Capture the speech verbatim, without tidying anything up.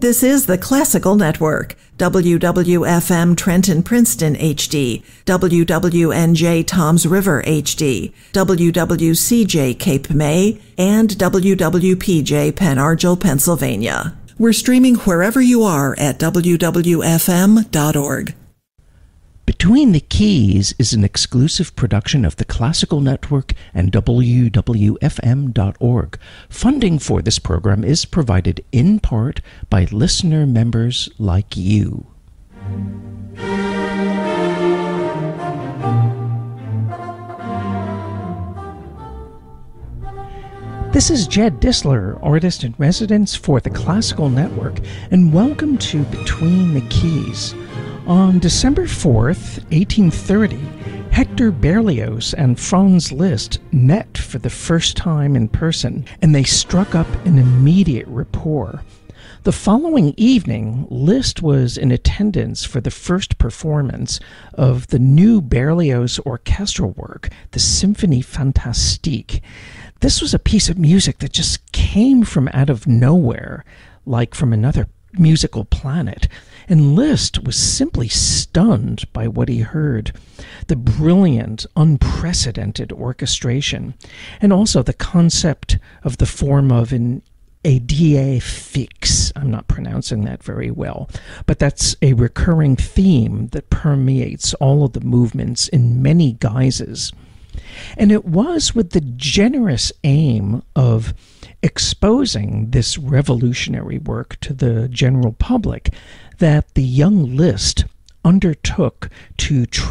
This is the Classical Network, W W F M Trenton Princeton H D, W W N J Toms River H D, W W C J Cape May, and W W P J Pen Argyl, Pennsylvania. We're streaming wherever you are at W W F M dot org. Between the Keys is an exclusive production of the Classical Network and W W F M dot org. Funding for this program is provided in part by listener members like you. This is Jed Disler, artist in residence for the Classical Network, and welcome to Between the Keys. On December fourth, eighteen thirty, Hector Berlioz and Franz Liszt met for the first time in person, and they struck up an immediate rapport. The following evening, Liszt was in attendance for the first performance of the new Berlioz orchestral work, the Symphonie Fantastique. This was a piece of music that just came from out of nowhere, like from another musical planet, and Liszt was simply stunned by what he heard. The brilliant, unprecedented orchestration, and also the concept of the form of an idée fixe. I'm not pronouncing that very well, but that's a recurring theme that permeates all of the movements in many guises. And it was with the generous aim of exposing this revolutionary work to the general public that the young Liszt undertook to